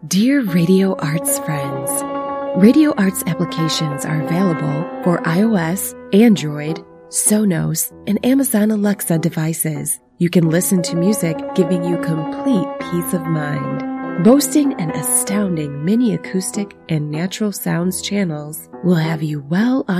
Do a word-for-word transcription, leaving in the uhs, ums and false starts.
Dear Radio Arts friends, Radio Arts applications are available for iOS, Android, Sonos, and Amazon Alexa devices. You can listen to music giving you complete peace of mind. Boasting an astounding mini acoustic and natural sounds channels will have you well on